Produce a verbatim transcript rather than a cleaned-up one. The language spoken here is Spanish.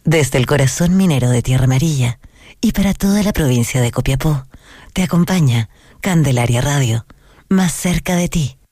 Desde el corazón minero de Tierra Amarilla y para toda la provincia de Copiapó, te acompaña Candelaria Radio, más cerca de ti.